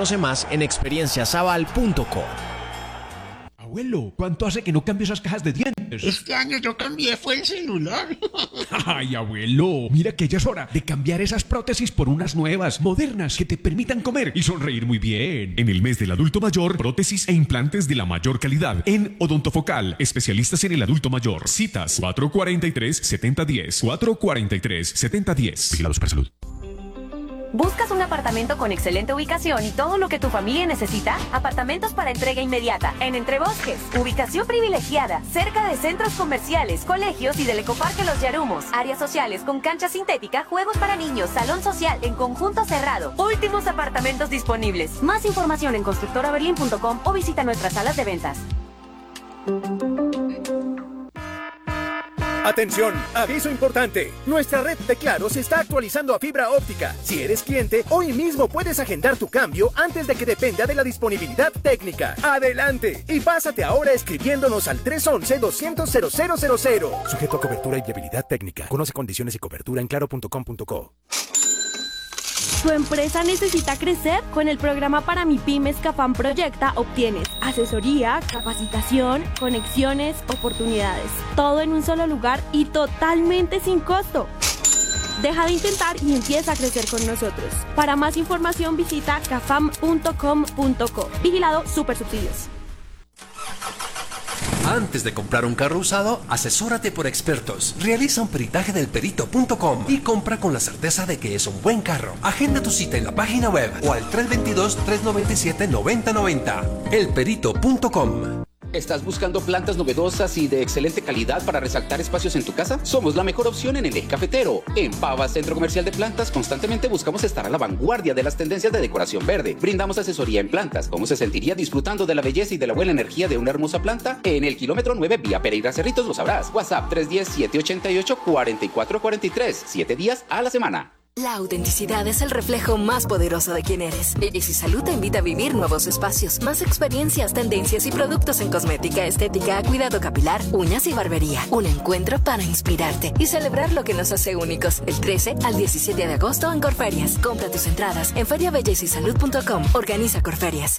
Conoce más en experienciasaval.com. Abuelo, ¿cuánto hace que no cambio esas cajas de dientes? Este año yo cambié, fue el celular. Ay, abuelo, mira que ya es hora de cambiar esas prótesis por unas nuevas, modernas, que te permitan comer y sonreír muy bien. En el mes del adulto mayor, prótesis e implantes de la mayor calidad en Odontofocal, especialistas en el adulto mayor. Citas 443-7010, 443-7010. Vigilados para salud. ¿Buscas un apartamento con excelente ubicación y todo lo que tu familia necesita? Apartamentos para entrega inmediata en Entre Bosques. Ubicación privilegiada, cerca de centros comerciales, colegios y del Ecoparque Los Yarumos. Áreas sociales con cancha sintética, juegos para niños, salón social en conjunto cerrado. Últimos apartamentos disponibles. Más información en constructoraberlin.com o visita nuestras salas de ventas. Atención, aviso importante. Nuestra red de Claro se está actualizando a fibra óptica. Si eres cliente, hoy mismo puedes agendar tu cambio antes de que dependa de la disponibilidad técnica. Adelante y pásate ahora escribiéndonos al 311-200-0000. Sujeto a cobertura y viabilidad técnica. Conoce condiciones y cobertura en claro.com.co. ¿Tu empresa necesita crecer? Con el programa para MIPYMES CAFAM Proyecta obtienes asesoría, capacitación, conexiones, oportunidades. Todo en un solo lugar y totalmente sin costo. Deja de intentar y empieza a crecer con nosotros. Para más información visita cafam.com.co. Vigilado Supersubsidios. Antes de comprar un carro usado, asesórate por expertos. Realiza un peritaje del perito.com y compra con la certeza de que es un buen carro. Agenda tu cita en la página web o al 322-397-9090. Elperito.com. ¿Estás buscando plantas novedosas y de excelente calidad para resaltar espacios en tu casa? Somos la mejor opción en el eje cafetero. En Pava, Centro Comercial de Plantas, constantemente buscamos estar a la vanguardia de las tendencias de decoración verde. Brindamos asesoría en plantas. ¿Cómo se sentiría disfrutando de la belleza y de la buena energía de una hermosa planta? En el kilómetro 9 vía Pereira Cerritos lo sabrás. WhatsApp 310-788-4443. 7 días a la semana. La autenticidad es el reflejo más poderoso de quién eres. Belleza y Salud te invita a vivir nuevos espacios, más experiencias, tendencias y productos en cosmética, estética, cuidado capilar, uñas y barbería. Un encuentro para inspirarte y celebrar lo que nos hace únicos. El 13 al 17 de agosto en Corferias. Compra tus entradas en feriabellezysalud.com. Organiza Corferias.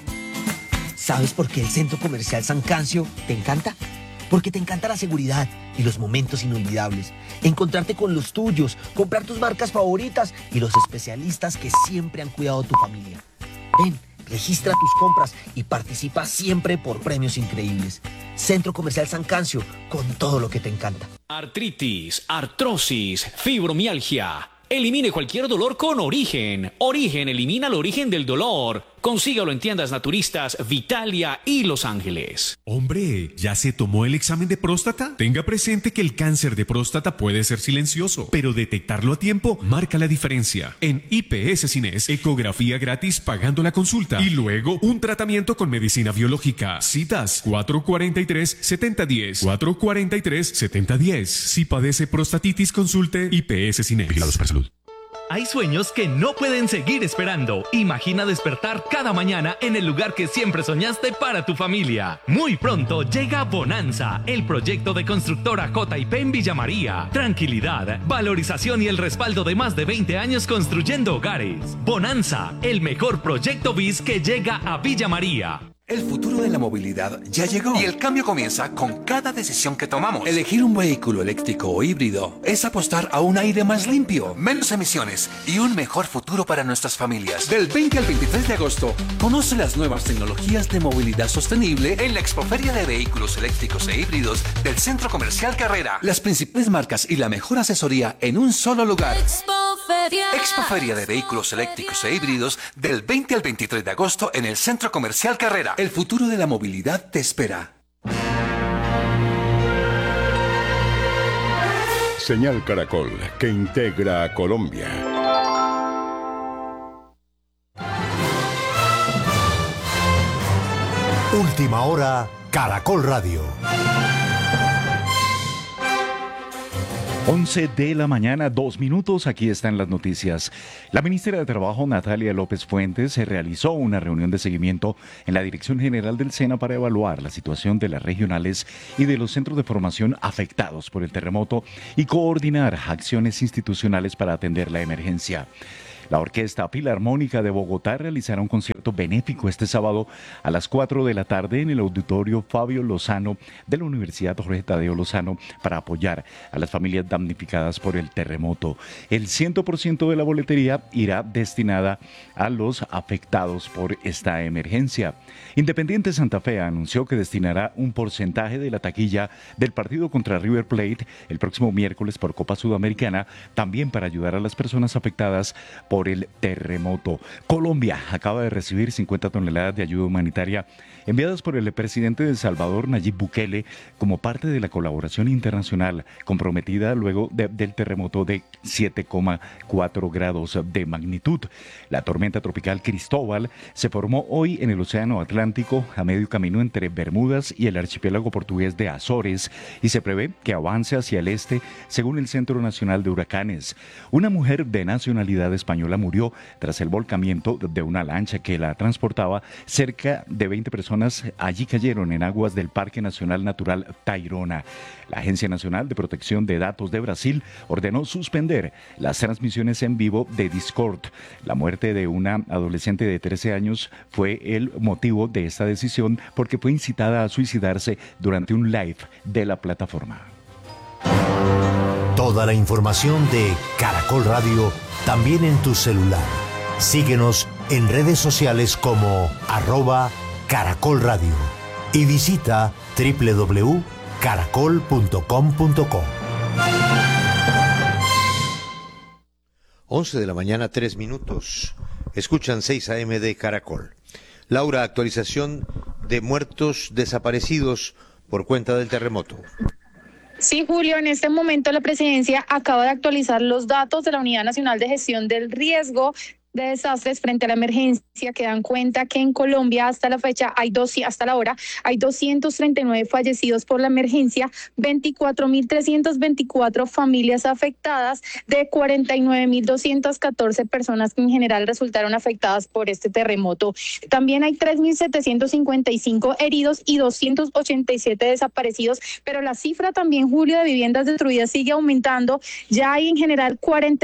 ¿Sabes por qué el Centro Comercial San Cancio te encanta? Porque te encanta la seguridad y los momentos inolvidables, encontrarte con los tuyos, comprar tus marcas favoritas y los especialistas que siempre han cuidado tu familia. Ven, registra tus compras y participa siempre por premios increíbles. Centro Comercial San Cancio, con todo lo que te encanta. Artritis, artrosis, fibromialgia. Elimine cualquier dolor con Origen. Origen elimina el origen del dolor. Consígalo en tiendas naturistas Vitalia y Los Ángeles. Hombre, ¿ya se tomó el examen de próstata? Tenga presente que el cáncer de próstata puede ser silencioso, pero detectarlo a tiempo marca la diferencia. En IPS Cines, ecografía gratis pagando la consulta y luego un tratamiento con medicina biológica. Citas 443-7010, 443-7010. Si padece prostatitis, consulte IPS Cines. Vigilados para salud. Hay sueños que no pueden seguir esperando. Imagina despertar cada mañana en el lugar que siempre soñaste para tu familia. Muy pronto llega Bonanza, el proyecto de constructora J&P en Villa María. Tranquilidad, valorización y el respaldo de más de 20 años construyendo hogares. Bonanza, el mejor proyecto BIS que llega a Villa María. El futuro de la movilidad ya llegó y el cambio comienza con cada decisión que tomamos. Elegir un vehículo eléctrico o híbrido es apostar a un aire más limpio, menos emisiones y un mejor futuro para nuestras familias. Del 20 al 23 de agosto, conoce las nuevas tecnologías de movilidad sostenible en la Expoferia de Vehículos Eléctricos e Híbridos del Centro Comercial Carrera. Las principales marcas y la mejor asesoría en un solo lugar. Expoferia de Vehículos Eléctricos e Híbridos del 20 al 23 de agosto en el Centro Comercial Carrera. El futuro de la movilidad te espera. Señal Caracol, que integra a Colombia. Última hora, Caracol Radio. 11 de la mañana, 2 minutos, aquí están las noticias. La ministra de Trabajo, Natalia López Fuentes, se realizó una reunión de seguimiento en la Dirección General del SENA para evaluar la situación de las regionales y de los centros de formación afectados por el terremoto y coordinar acciones institucionales para atender la emergencia. La Orquesta Filarmónica de Bogotá realizará un concierto benéfico este sábado a las 4 de la tarde en el Auditorio Fabio Lozano de la Universidad Jorge Tadeo Lozano para apoyar a las familias damnificadas por el terremoto. El 100% de la boletería irá destinada a los afectados por esta emergencia. Independiente Santa Fe anunció que destinará un porcentaje de la taquilla del partido contra River Plate el próximo miércoles por Copa Sudamericana, también para ayudar a las personas afectadas por el terremoto. Colombia acaba de recibir 50 toneladas de ayuda humanitaria enviadas por el presidente de El Salvador, Nayib Bukele, como parte de la colaboración internacional comprometida luego del terremoto de 7,4 grados de magnitud. La tormenta tropical Cristóbal se formó hoy en el Océano Atlántico a medio camino entre Bermudas y el archipiélago portugués de Azores y se prevé que avance hacia el este según el Centro Nacional de Huracanes. Una mujer de nacionalidad española murió tras el volcamiento de una lancha que la transportaba. Cerca de 20 personas allí cayeron en aguas del Parque Nacional Natural Tayrona. La Agencia Nacional de Protección de Datos de Brasil ordenó suspender las transmisiones en vivo de Discord. La muerte de una adolescente de 13 años fue el motivo de esta decisión porque fue incitada a suicidarse durante un live de la plataforma. Toda la información de Caracol Radio también en tu celular. Síguenos en redes sociales como @Caracol Radio y visita www.caracol.com.co. 11 de la mañana, 3 minutos. Escuchan 6 AM de Caracol. Laura, actualización de muertos desaparecidos por cuenta del terremoto. Sí, Julio, en este momento la presidencia acaba de actualizar los datos de la Unidad Nacional de Gestión del Riesgo de Desastres frente a la emergencia, que dan cuenta que en Colombia hasta la fecha hasta la hora hay 239 fallecidos por la emergencia, 24.324 familias afectadas, de 49.214 personas que en general resultaron afectadas por este terremoto. También hay 3.755 heridos y 287 desaparecidos, pero la cifra también, Julio, de viviendas destruidas sigue aumentando. Ya hay en general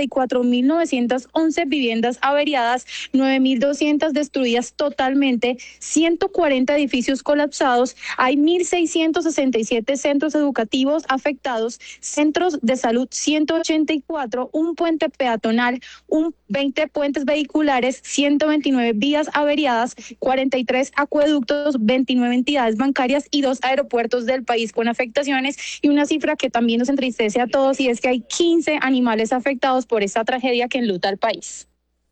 44.911 viviendas averiadas, 9.200 destruidas totalmente, 140 edificios colapsados, hay 1.667 centros educativos afectados, centros de salud 184, un puente peatonal, 20 puentes vehiculares, 129 vías averiadas, 43 acueductos, 29 entidades bancarias y 2 aeropuertos del país con afectaciones, y una cifra que también nos entristece a todos, y es que hay 15 animales afectados por esta tragedia que enluta al país.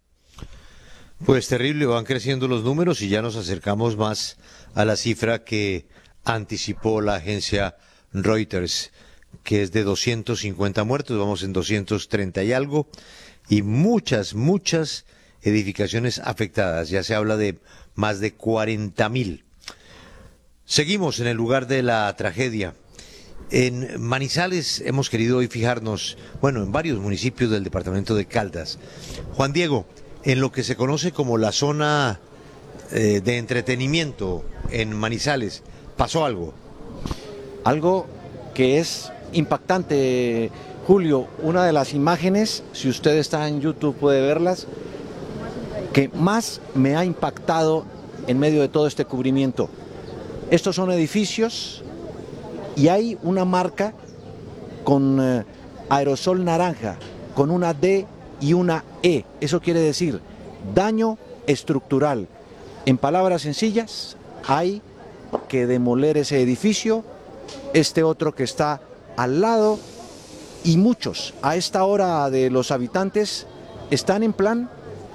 Pues terrible, van creciendo los números y ya nos acercamos más a la cifra que anticipó la agencia Reuters, que es de 250 muertos, vamos en 230 y algo, y muchas edificaciones afectadas, ya se habla de más de 40.000. Seguimos en el lugar de la tragedia. En Manizales hemos querido hoy fijarnos, en varios municipios del departamento de Caldas. Juan Diego, en lo que se conoce como la zona de entretenimiento en Manizales, ¿pasó algo? Algo que es impactante, Julio. Una de las imágenes, si usted está en YouTube puede verlas, que más me ha impactado en medio de todo este cubrimiento. Estos son edificios y hay una marca con aerosol naranja, con una D y una E. Eso quiere decir daño estructural. En palabras sencillas, hay que demoler ese edificio, este otro que está al lado, y muchos a esta hora de los habitantes están en plan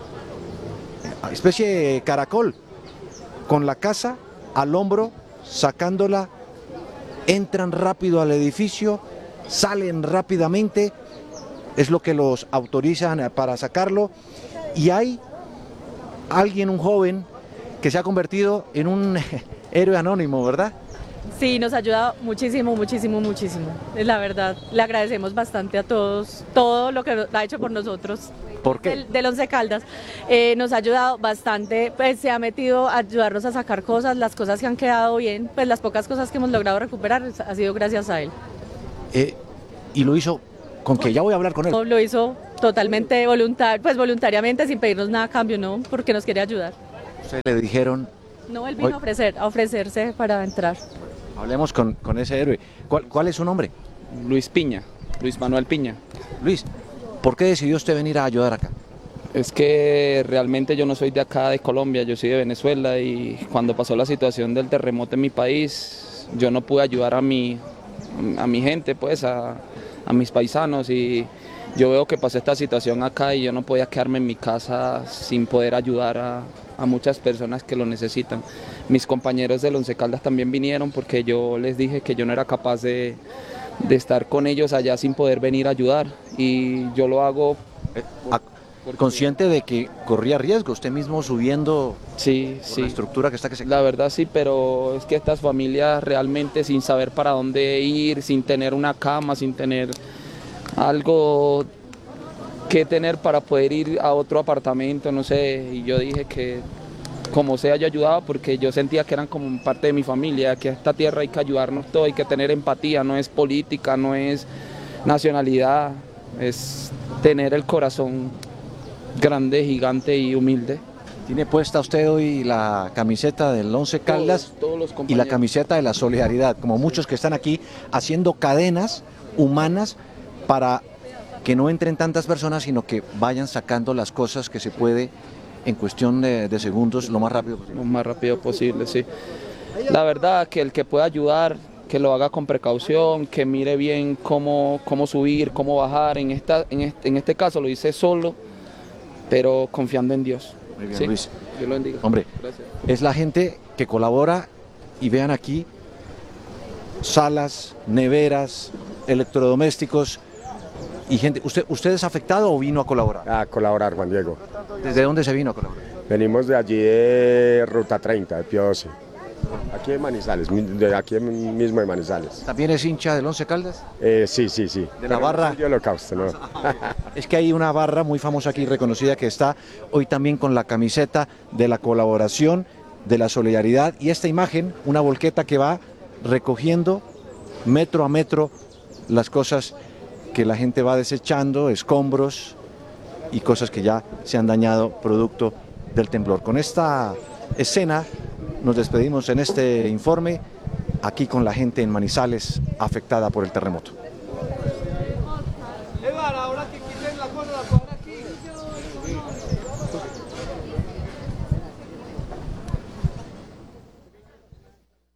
especie de caracol, con la casa al hombro, sacándola, entran rápido al edificio, salen rápidamente, es lo que los autorizan para sacarlo, y hay alguien, un joven, que se ha convertido en un héroe anónimo, ¿verdad? Sí, nos ayuda muchísimo, es la verdad. Le agradecemos bastante a todos, todo lo que ha hecho por nosotros. ¿Por qué? Del Once Caldas. Nos ha ayudado bastante, pues se ha metido a ayudarnos a sacar cosas, las cosas que han quedado bien, pues las pocas cosas que hemos logrado recuperar ha sido gracias a él. Y lo hizo con que ya voy a hablar con él. Lo hizo totalmente voluntariamente, sin pedirnos nada a cambio, ¿no? Porque nos quiere ayudar. ¿Ustedes le dijeron? No, él vino a ofrecerse para entrar. Hablemos con ese héroe. ¿Cuál es su nombre? Luis Piña, Luis Manuel Piña. Luis, ¿por qué decidió usted venir a ayudar acá? Es que realmente yo no soy de acá, de Colombia, yo soy de Venezuela y cuando pasó la situación del terremoto en mi país, yo no pude ayudar a mi gente, pues a mis paisanos, y yo veo que pasó esta situación acá y yo no podía quedarme en mi casa sin poder ayudar a muchas personas que lo necesitan. Mis compañeros del Once Caldas también vinieron porque yo les dije que yo no era capaz de estar con ellos allá sin poder venir a ayudar, y yo lo hago consciente de que corría riesgo, usted mismo subiendo la estructura que está que se... La verdad sí, pero es que estas familias realmente sin saber para dónde ir, sin tener una cama, sin tener algo que tener para poder ir a otro apartamento, no sé, y yo dije que como sea yo ayudaba porque yo sentía que eran como parte de mi familia, que a esta tierra hay que ayudarnos todos, hay que tener empatía, no es política, no es nacionalidad, es tener el corazón grande, gigante y humilde. Tiene puesta usted hoy la camiseta del Once Caldas y la camiseta de la solidaridad, como muchos que están aquí haciendo cadenas humanas para que no entren tantas personas, sino que vayan sacando las cosas que se puede en cuestión de segundos lo más rápido posible. Lo más rápido posible, sí. La verdad que el que pueda ayudar, que lo haga con precaución, que mire bien cómo subir, cómo bajar. En este caso lo hice solo, pero confiando en Dios. Muy bien, ¿sí? Luis. Dios lo bendiga. Hombre, gracias. Es la gente que colabora, y vean aquí salas, neveras, electrodomésticos y gente. ¿Usted es afectado o vino a colaborar? A colaborar, Juan Diego. ¿Desde dónde se vino a colaborar? Venimos de allí de Ruta 30, de Pío XII. Aquí de Manizales, de aquí mismo de Manizales. ¿También es hincha del Once Caldas? Sí. ¿De la barra? De Holocausto, ¿no? Es que hay una barra muy famosa aquí, reconocida, que está hoy también con la camiseta de la colaboración, de la solidaridad, y esta imagen, una volqueta que va recogiendo metro a metro las cosas que la gente va desechando, escombros y cosas que ya se han dañado producto del temblor. Con esta escena nos despedimos en este informe, aquí con la gente en Manizales afectada por el terremoto.